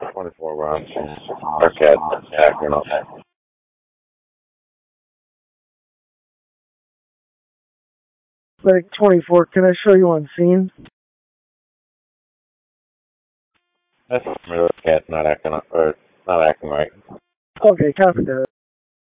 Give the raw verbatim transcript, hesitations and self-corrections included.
twenty-four rounds from Marquette, acting up. Like twenty-four, can I show you on scene? That's Marquette not acting up, or not acting right. Okay, copy that.